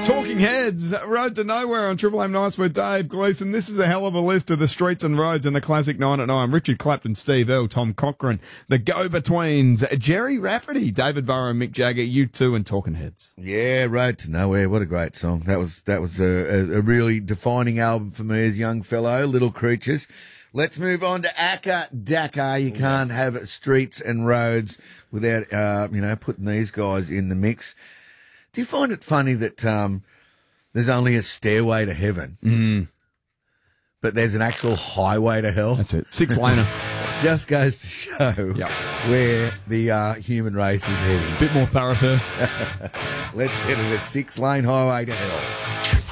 Talking Heads, Road to Nowhere on Triple M Nights with Dave Gleeson. This is a hell of a list of the streets and roads in the classic 9 at 9. Richard Clapton, Steve Earle, Tom Cochrane, the Go-Betweens, Jerry Rafferty, David Burrow, Mick Jagger, U2 and Talking Heads. Yeah, Road to Nowhere. What a great song. That was a really defining album for me as a young fellow, Little Creatures. Let's move on to Akka Dakar. You can't have streets and roads without, putting these guys in the mix. Do you find it funny that there's only a stairway to heaven, but there's an actual highway to hell? That's it. 6-laner. Just goes to show where the human race is heading. Bit more thoroughfare. Let's get it, a 6-lane highway to hell.